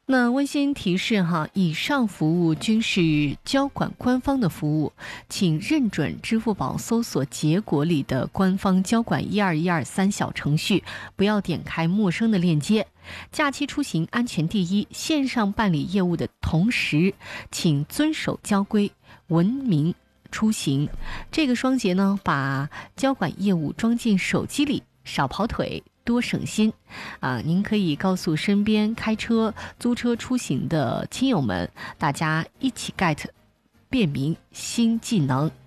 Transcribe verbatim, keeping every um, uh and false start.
那温馨提示哈，以上服务均是交管官方的服务，请认准支付宝搜索结果里的官方交管一二一二三小程序，不要点开陌生的链接。假期出行安全第一，线上办理业务的同时，请遵守交规，文明出行。这个双节呢，把交管业务装进手机里，少跑腿，多省心啊！您可以告诉身边开车、租车出行的亲友们，大家一起 get 便民新技能。